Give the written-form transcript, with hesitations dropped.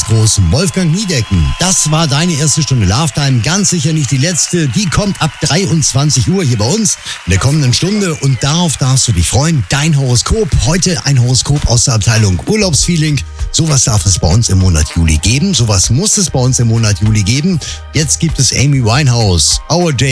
großen Wolfgang Niedecken. Das war deine erste Stunde Love Time. Ganz sicher nicht die letzte. Die kommt ab 23 Uhr hier bei uns in der kommenden Stunde. Und darauf darfst du dich freuen. Dein Horoskop. Heute ein Horoskop aus der Abteilung Urlaubsfeeling. Sowas darf es bei uns im Monat Juli geben. Sowas muss es bei uns im Monat Juli geben. Jetzt gibt es Amy Winehouse. Our Day.